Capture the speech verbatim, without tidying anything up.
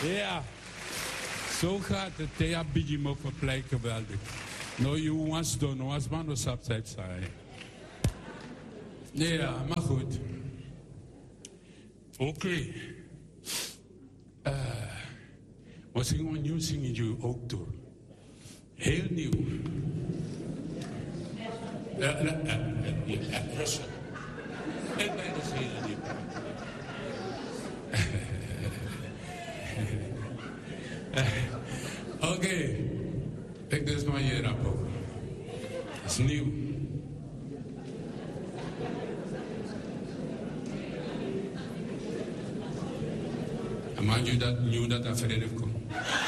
Ja, zo gaat het. Thea Biggie op een plek geweldig. No, you was done, no was man was upside side. Ja, maar goed. Oké. Okay. Uh, we zingen een nieuw zingetje ook door. Heel nieuw. Ja, ja, ja, ja, rustig. Ik ben dus heel nieuw. Oké. Okay. Ik dus maar hier rapport. Het is nieuw. En man, je dat nieuw dat aan vrede komt.